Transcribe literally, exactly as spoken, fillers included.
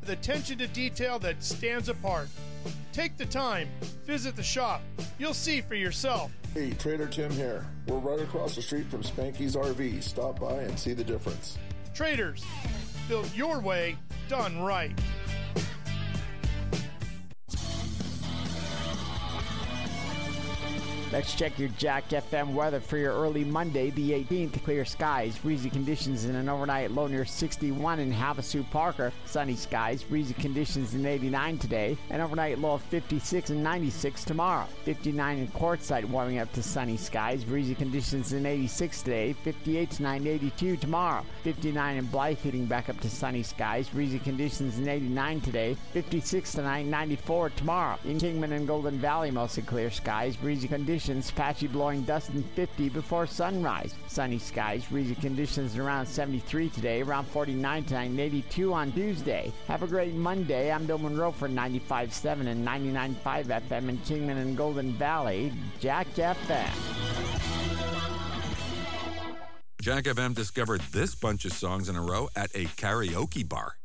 with attention to detail that stands apart. Take the time, visit the shop. You'll see for yourself. Hey, Trader Tim here. We're right across the street from Spanky's R V. Stop by and see the difference. Traders, built your way, done right. Let's check your Jack F M weather for your early Monday, the eighteenth. Clear skies, breezy conditions, and an overnight low near sixty-one in Havasu Parker. Sunny skies, breezy conditions in eighty-nine today. An overnight low of fifty-six and ninety-six tomorrow. fifty-nine in Quartzsite, warming up to sunny skies, breezy conditions in eighty-six today. fifty-eight tonight and eighty-two tomorrow. fifty-nine in Blythe, heating back up to sunny skies, breezy conditions in eighty-nine today. fifty-six tonight and ninety-four tomorrow. In Kingman and Golden Valley, mostly clear skies, breezy conditions. Patchy blowing dust in fifty before sunrise. Sunny skies, breezy conditions around seventy-three today, around forty-nine tonight, and eighty-two on Tuesday. Have a great Monday. I'm Bill Monroe for ninety-five point seven and ninety-nine point five F M in Kingman and Golden Valley. Jack F M. Jack F M discovered this bunch of songs in a row at a karaoke bar.